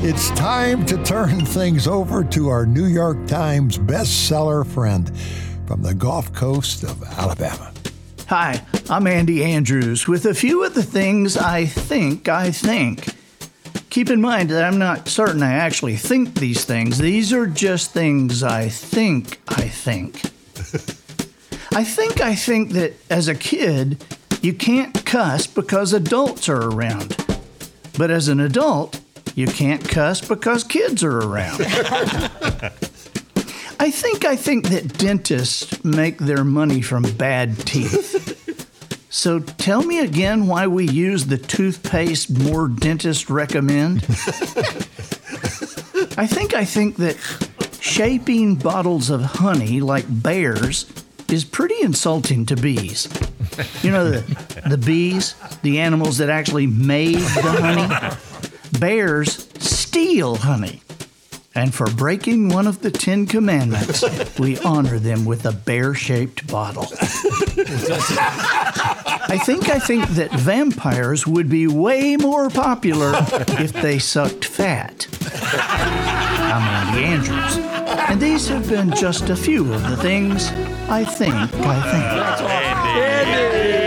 It's time to turn things over to our New York Times bestseller friend from the Gulf Coast of Alabama. Hi, I'm Andy Andrews with a few of the things I think. Keep in mind that I'm not certain I actually think these things. These are just things I think. I think that as a kid, you can't cuss because adults are around. But as an adult, you can't cuss because kids are around. I think that dentists make their money from bad teeth. So tell me again why we use the toothpaste more dentists recommend. I think that shaping bottles of honey like bears is pretty insulting to bees. You know, the bees, the animals that actually made the honey? Bears steal honey. And for breaking one of the 10 Commandments, we honor them with a bear-shaped bottle. I think that vampires would be way more popular if they sucked fat. I'm Andy Andrews, and these have been just a few of the things I think.